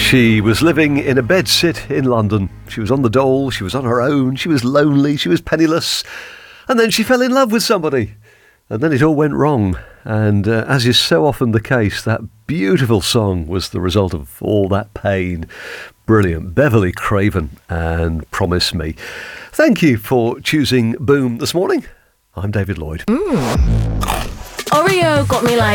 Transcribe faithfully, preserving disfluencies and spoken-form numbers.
She was living in a bedsit in London. She was on the dole, she was on her own, she was lonely, she was penniless. And then she fell in love with somebody. And then it all went wrong. And uh, as is so often the case, that beautiful song was the result of all that pain. Brilliant. Beverly Craven and Promise Me. Thank you for choosing Boom this morning. I'm David Lloyd. Mm. Oreo got me like